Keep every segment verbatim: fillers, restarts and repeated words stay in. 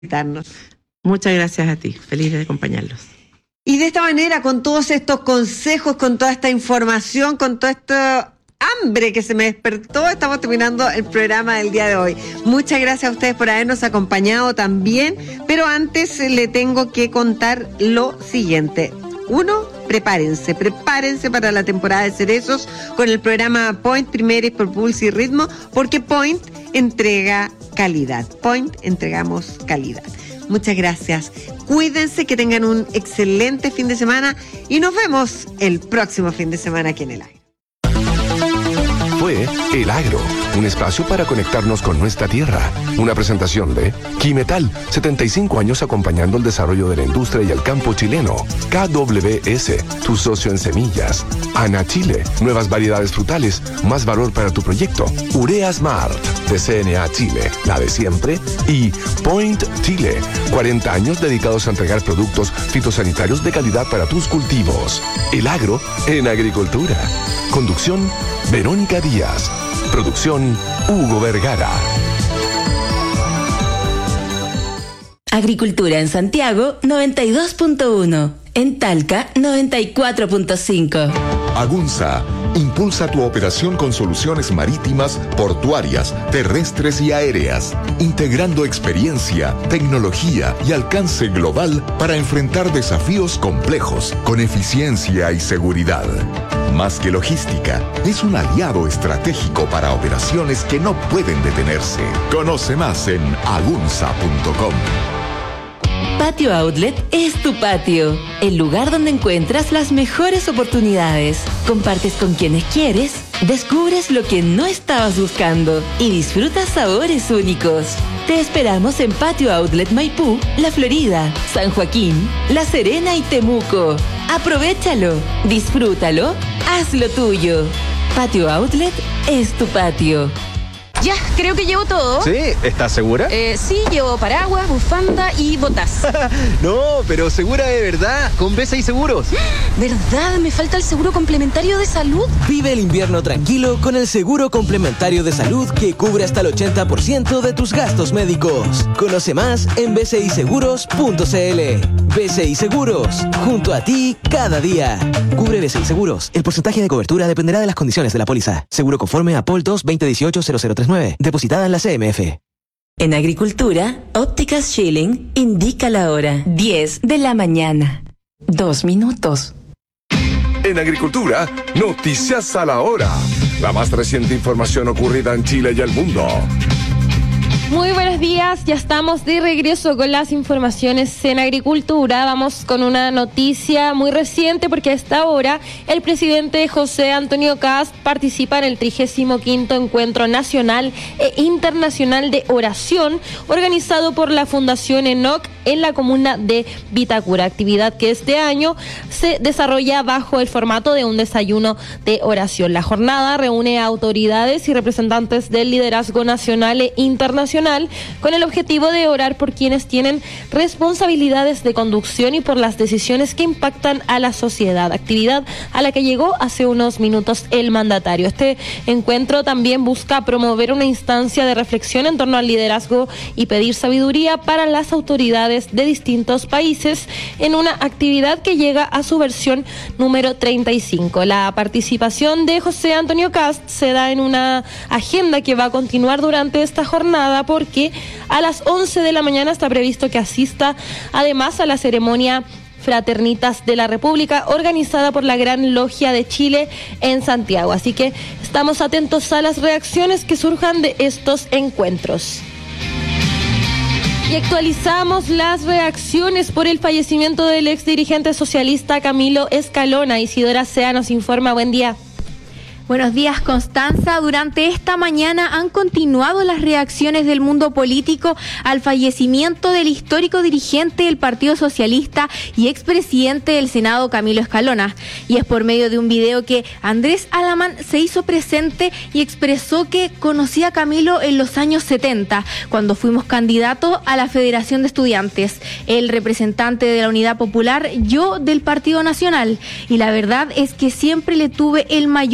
invitarnos. Muchas gracias a ti, feliz de acompañarlos. Y de esta manera, con todos estos consejos, con toda esta información, con todo esto hambre que se me despertó, estamos terminando el programa del día de hoy. Muchas gracias a ustedes por habernos acompañado también, pero antes le tengo que contar lo siguiente. Uno, prepárense, prepárense para la temporada de cerezos con el programa Point, Primeris por Pulse y Ritmo, porque Point entrega calidad. Point, entregamos calidad. Muchas gracias. Cuídense, que tengan un excelente fin de semana y nos vemos el próximo fin de semana aquí en El Agro. Fue El Agro, un espacio para conectarnos con nuestra tierra. Una presentación de Quimetal, setenta y cinco años acompañando el desarrollo de la industria y el campo chileno. K W S, tu socio en semillas. Ana Chile, nuevas variedades frutales, más valor para tu proyecto. Urea Smart, de C N A Chile, la de siempre. Y Point Chile, cuarenta años dedicados a entregar productos fitosanitarios de calidad para tus cultivos. El Agro en agricultura. Conducción, Verónica Díaz. Producción, Hugo Vergara. Agricultura en Santiago, noventa y dos punto uno. En Talca, noventa y cuatro punto cinco. Agunza impulsa tu operación con soluciones marítimas, portuarias, terrestres y aéreas, integrando experiencia, tecnología y alcance global para enfrentar desafíos complejos con eficiencia y seguridad. Más que logística, es un aliado estratégico para operaciones que no pueden detenerse. Conoce más en agunza punto com. Patio Outlet es tu patio, el lugar donde encuentras las mejores oportunidades. Compartes con quienes quieres, descubres lo que no estabas buscando y disfrutas sabores únicos. Te esperamos en Patio Outlet Maipú, La Florida, San Joaquín, La Serena y Temuco. Aprovechalo, disfrútalo, hazlo tuyo. Patio Outlet es tu patio. Ya, creo que llevo todo. ¿Sí? ¿Estás segura? Eh, sí, llevo paraguas, bufanda y botas. No, pero segura de verdad, con B C I Seguros. ¿Verdad? Me falta el seguro complementario de salud. Vive el invierno tranquilo con el seguro complementario de salud que cubre hasta el ochenta por ciento de tus gastos médicos. Conoce más en b c i seguros punto c l. B C I Seguros, junto a ti cada día. Cubre B C I Seguros. El porcentaje de cobertura dependerá de las condiciones de la póliza. Seguro conforme a P O L dos veinte dieciocho cero cero tres nueve. Depositada en la C M F. En Agricultura, Ópticas Schilling indica la hora. diez de la mañana. Dos minutos. En Agricultura, noticias a la hora. La más reciente información ocurrida en Chile y el mundo. Muy buenos días, ya estamos de regreso con las informaciones en Agricultura. Vamos con una noticia muy reciente porque a esta hora el presidente José Antonio Kast participa en el trigésimo quinto Encuentro Nacional e Internacional de Oración organizado por la Fundación Enoc en la comuna de Vitacura, actividad que este año se desarrolla bajo el formato de un desayuno de oración. La jornada reúne a autoridades y representantes del liderazgo nacional e internacional con el objetivo de orar por quienes tienen responsabilidades de conducción y por las decisiones que impactan a la sociedad, actividad a la que llegó hace unos minutos el mandatario. Este encuentro también busca promover una instancia de reflexión en torno al liderazgo y pedir sabiduría para las autoridades de distintos países en una actividad que llega a su versión número treinta y cinco. La participación de José Antonio Kast se da en una agenda que va a continuar durante esta jornada porque a las once de la mañana está previsto que asista además a la ceremonia Fraternitas de la República organizada por la Gran Logia de Chile en Santiago. Así que estamos atentos a las reacciones que surjan de estos encuentros. Y actualizamos las reacciones por el fallecimiento del ex dirigente socialista Camilo Escalona. Isidora Sea nos informa. Buen día. Buenos días, Constanza. Durante esta mañana han continuado las reacciones del mundo político al fallecimiento del histórico dirigente del Partido Socialista y expresidente del Senado, Camilo Escalona. Y es por medio de un video que Andrés Alamán se hizo presente y expresó que conocía a Camilo en los años setenta, cuando fuimos candidatos a la Federación de Estudiantes, el representante de la Unidad Popular, yo del Partido Nacional. Y la verdad es que siempre le tuve el mayor respeto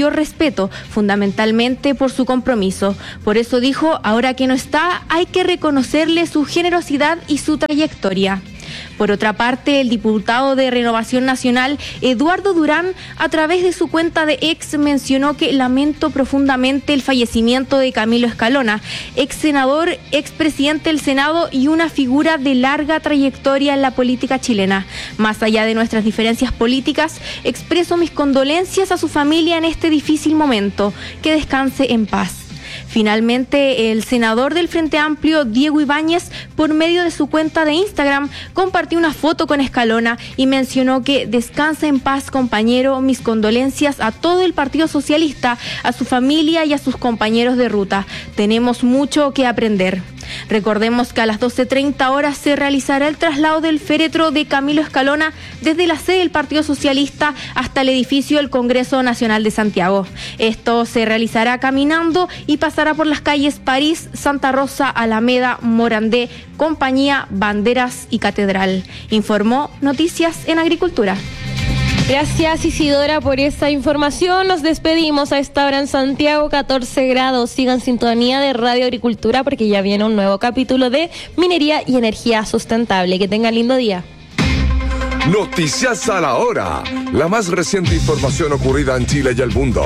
respeto, fundamentalmente por su compromiso. Por eso dijo, ahora que no está, hay que reconocerle su generosidad y su trayectoria. Por otra parte, el diputado de Renovación Nacional, Eduardo Durán, a través de su cuenta de ex, mencionó que lamentó profundamente el fallecimiento de Camilo Escalona, ex senador, ex presidente del Senado y una figura de larga trayectoria en la política chilena. Más allá de nuestras diferencias políticas, expreso mis condolencias a su familia en este difícil momento. Que descanse en paz. Finalmente, el senador del Frente Amplio, Diego Ibáñez, por medio de su cuenta de Instagram, compartió una foto con Escalona y mencionó que descansa en paz, compañero, mis condolencias a todo el Partido Socialista, a su familia y a sus compañeros de ruta. Tenemos mucho que aprender. Recordemos que a las doce treinta horas se realizará el traslado del féretro de Camilo Escalona desde la sede del Partido Socialista hasta el edificio del Congreso Nacional de Santiago. Esto se realizará caminando y pasará por las calles París, Santa Rosa, Alameda, Morandé, Compañía, Banderas y Catedral. Informó Noticias en Agricultura. Gracias, Isidora, por esta información. Nos despedimos a esta hora en Santiago, catorce grados. Sigan sintonía de Radio Agricultura porque ya viene un nuevo capítulo de Minería y Energía Sustentable. Que tengan lindo día. Noticias a la hora. La más reciente información ocurrida en Chile y el mundo.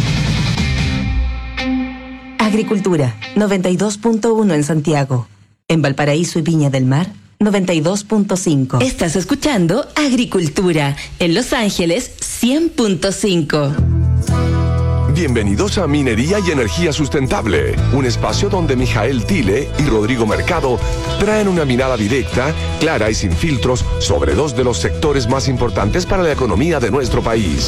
Agricultura, noventa y dos punto uno en Santiago. En Valparaíso y Viña del Mar, noventa y dos punto cinco. Estás escuchando Agricultura. En Los Ángeles, cien punto cinco. Bienvenidos a Minería y Energía Sustentable, un espacio donde Mijael Tile y Rodrigo Mercado traen una mirada directa, clara y sin filtros sobre dos de los sectores más importantes para la economía de nuestro país.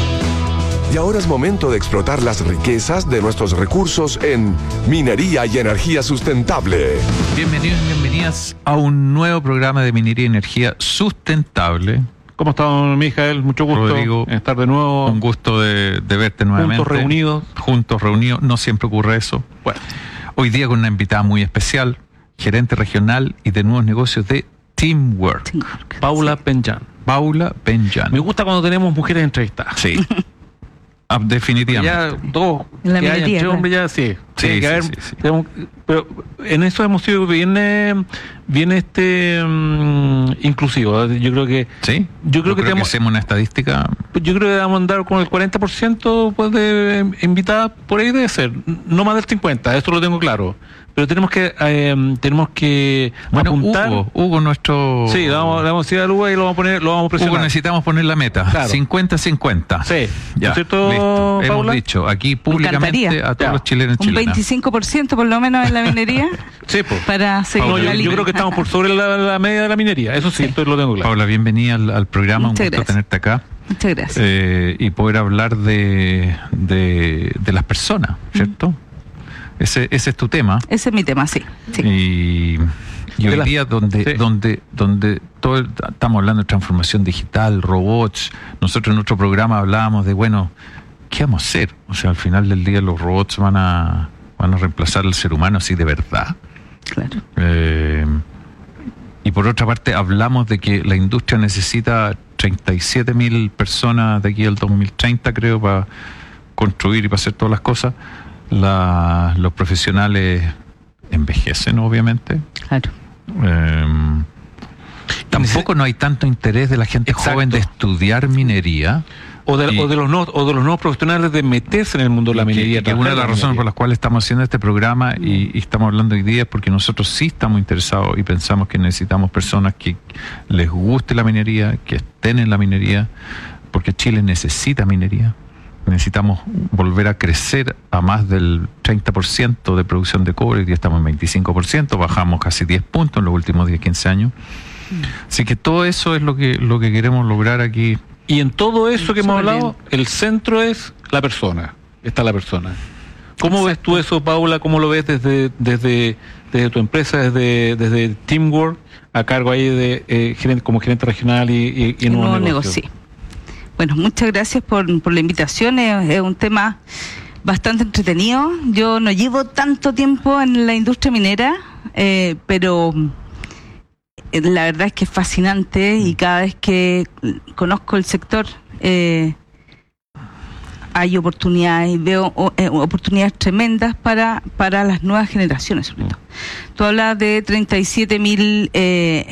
Y ahora es momento de explotar las riquezas de nuestros recursos en Minería y Energía Sustentable. Bienvenidos y bienvenidas a un nuevo programa de Minería y Energía Sustentable. ¿Cómo estás, Mijael? Mucho gusto Rodrigo, en estar de nuevo. Un gusto de, de verte nuevamente. Juntos reunidos. Juntos reunidos, no siempre ocurre eso. Bueno, hoy día con una invitada muy especial, gerente regional y de nuevos negocios de Teamwork. Teamwork. Paula sí. Benjan. Paula Benjan. Me gusta cuando tenemos mujeres entrevistadas. Sí. Ah, definitivamente. Ya dos, la que hayan tres hombres ya, sí. Sí, sí, que haber, sí, sí. Tenemos, pero en eso hemos sido bien, bien este um, inclusivo. Yo creo que sí. Yo creo, yo que, creo tenemos, que hacemos una estadística. Yo creo que vamos a andar con el cuarenta por ciento pues, de invitadas, por ahí debe ser, no más del cincuenta por ciento, eso lo tengo claro. Pero tenemos que eh, tenemos que bueno, apuntar. Hugo, Hugo nuestro. Sí, le vamos, le vamos a decir a Hugo y lo vamos a poner, lo vamos a presionar. Hugo, necesitamos poner la meta. Claro. cincuenta cincuenta. Sí. Ya. ¿No es cierto, listo. Paula? Hemos dicho aquí públicamente a todos ya. los chilenos y un chilenas. veinticinco por ciento por lo menos en la minería. Sí, pues. Para seguir no, la yo, línea. yo creo que estamos por sobre la, la media de la minería. Eso sí, sí. Esto lo tengo claro. Paula, bienvenida al, al programa. Muchas un gusto gracias. tenerte acá. Muchas gracias. Eh, y poder hablar de, de, de las personas, ¿cierto? Mm. Ese, ese es tu tema. Ese es mi tema, sí. sí. Y, y hoy día donde, sí. donde, donde todo el, estamos hablando de transformación digital, robots. Nosotros en otro programa hablábamos de, bueno, ¿qué vamos a hacer? O sea, al final del día los robots van a, van a reemplazar al ser humano así de verdad. Claro. Eh, y por otra parte hablamos de que la industria necesita treinta y siete mil personas de aquí al dos mil treinta, creo, para construir y para hacer todas las cosas. La, los profesionales envejecen, obviamente. Claro. Eh, tampoco no hay tanto interés de la gente Exacto. joven de estudiar minería. O de, o, de los no, o de los nuevos profesionales de meterse en el mundo de la minería. Que, que una de las razones por las cuales estamos haciendo este programa y, y estamos hablando hoy día es porque nosotros sí estamos interesados y pensamos que necesitamos personas que les guste la minería, que estén en la minería, porque Chile necesita minería. Necesitamos volver a crecer a más del treinta por ciento de producción de cobre, y ya estamos en veinticinco por ciento, bajamos casi diez puntos en los últimos diez, quince años. Así que todo eso es lo que, lo que queremos lograr aquí. Y en todo eso que hemos hablado, el centro es la persona, está la persona. ¿Cómo Exacto. ves tú eso, Paula? ¿Cómo lo ves desde desde, desde tu empresa, desde, desde Teamwork, a cargo ahí de eh, gerente, como gerente regional y, y, y en un nuevo negocio? negocio? Bueno, muchas gracias por, por la invitación. Es, es un tema bastante entretenido. Yo no llevo tanto tiempo en la industria minera, eh, pero la verdad es que es fascinante y cada vez que conozco el sector, eh, hay oportunidades, veo eh, oportunidades tremendas para, para las nuevas generaciones, sobre todo. Tú hablas de treinta y siete mil eh,